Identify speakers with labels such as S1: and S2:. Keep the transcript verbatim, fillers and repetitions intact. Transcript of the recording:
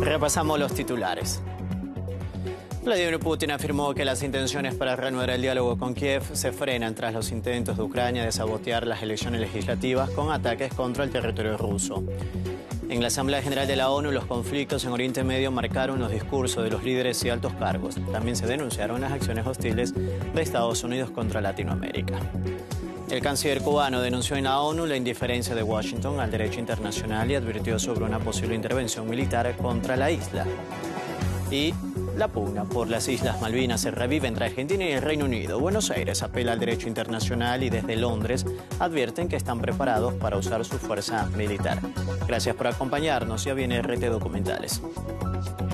S1: Repasamos los titulares. Vladimir Putin afirmó que las intenciones para reanudar el diálogo con Kiev se frenan tras los intentos de Ucrania de sabotear las elecciones legislativas con ataques contra el territorio ruso. En la Asamblea General de la ONU, los conflictos en Oriente Medio marcaron los discursos de los líderes y altos cargos. También se denunciaron las acciones hostiles de Estados Unidos contra Latinoamérica. El canciller cubano denunció en la ONU la indiferencia de Washington al derecho internacional y advirtió sobre una posible intervención militar contra la isla. Y la pugna por las Islas Malvinas se revive entre Argentina y el Reino Unido. Buenos Aires apela al derecho internacional y desde Londres advierten que están preparados para usar su fuerza militar. Gracias por acompañarnos. Ya viene R T Documentales.